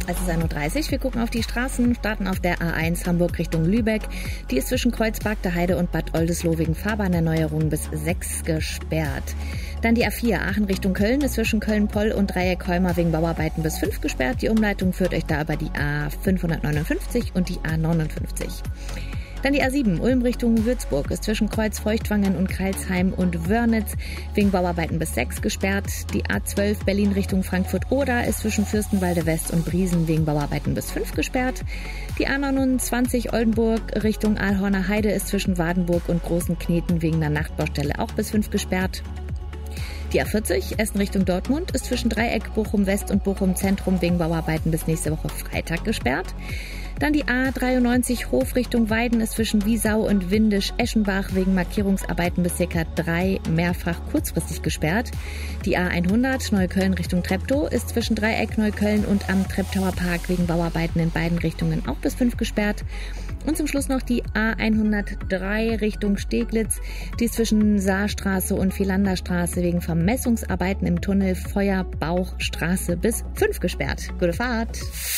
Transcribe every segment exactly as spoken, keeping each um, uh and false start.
Es ist ein Uhr dreißig. Wir gucken auf die Straßen, starten auf der A eins Hamburg Richtung Lübeck. Die ist zwischen Kreuzberg, der Heide und Bad Oldesloe wegen Fahrbahnerneuerung bis sechs gesperrt. Dann die A vier Aachen Richtung Köln ist zwischen Köln-Poll und Dreieck-Heuma wegen Bauarbeiten bis fünf gesperrt. Die Umleitung führt euch da über die A fünfhundertneunundfünfzig und die A neunundfünfzig. Dann die A sieben, Ulm Richtung Würzburg, ist zwischen Kreuz Feuchtwangen und Karlsheim und Wörnitz wegen Bauarbeiten bis sechs gesperrt. Die A zwölf, Berlin Richtung Frankfurt-Oder, ist zwischen Fürstenwalde West und Briesen wegen Bauarbeiten bis fünf gesperrt. Die A neunundzwanzig, Oldenburg Richtung Aalhorner Heide, ist zwischen Wadenburg und Großen Kneten wegen einer Nachtbaustelle auch bis fünf gesperrt. Die A vierzig, Essen Richtung Dortmund, ist zwischen Dreieck, Bochum West und Bochum Zentrum wegen Bauarbeiten bis nächste Woche Freitag gesperrt. Dann die A dreiundneunzig, Hof Richtung Weiden, ist zwischen Wiesau und Windisch-Eschenbach wegen Markierungsarbeiten bis ca. drei mehrfach kurzfristig gesperrt. Die A hundert, Neukölln Richtung Treptow, ist zwischen Dreieck, Neukölln und am Treptower Park wegen Bauarbeiten in beiden Richtungen auch bis fünf gesperrt. Und zum Schluss noch die A hundertdrei Richtung Steglitz, die ist zwischen Saarstraße und Philanderstraße wegen Vermessungsarbeiten im Tunnel Feuerbauchstraße bis fünf gesperrt. Gute Fahrt!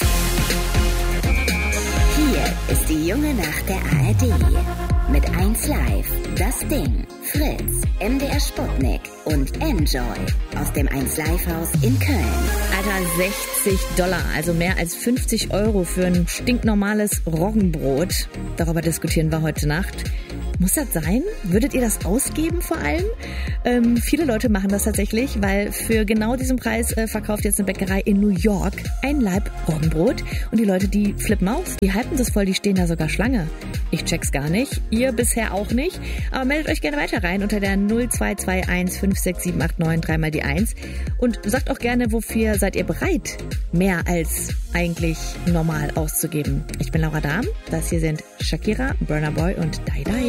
Hier ist die junge Nacht der A R D. Mit eins Live, Das Ding, Fritz, M D R Sputnik und Enjoy aus dem eins Live Haus in Köln. Alter, sechzig Dollar, also mehr als fünfzig Euro für ein stinknormales Roggenbrot. Darüber diskutieren wir heute Nacht. Muss das sein? Würdet ihr das ausgeben vor allem? Ähm, viele Leute machen das tatsächlich, weil für genau diesen Preis äh, verkauft jetzt eine Bäckerei in New York ein Laib Roggenbrot. Und die Leute, die flippen aus, die halten das voll, die stehen da sogar Schlange. Ich check's gar nicht, ihr bisher auch nicht. Aber meldet euch gerne weiter rein unter der null zwei zwei eins fünf sechs sieben acht neun drei mal die eins. Und sagt auch gerne, wofür seid ihr bereit, mehr als eigentlich normal auszugeben. Ich bin Laura Dahm, das hier sind Shakira, Burna Boy und Dai Dai.